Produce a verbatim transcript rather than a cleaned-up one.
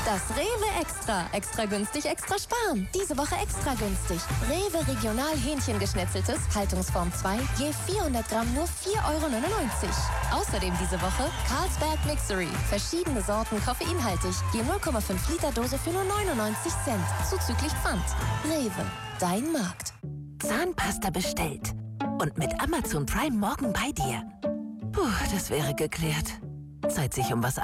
Das Rewe Extra. Extra günstig, extra sparen. Diese Woche extra günstig. Rewe Regional Hähnchengeschnetzeltes, Haltungsform zwei, je vierhundert Gramm nur vier Euro neunundneunzig. Außerdem diese Woche Carlsberg Mixery. Verschiedene Sorten koffeinhaltig. Je null Komma fünf Liter Dose für nur neunundneunzig Cent. Zuzüglich Pfand. Rewe. Dein Markt. Zahnpasta bestellt. Und mit Amazon Prime morgen bei dir. Puh, das wäre geklärt. Zeit, sich um was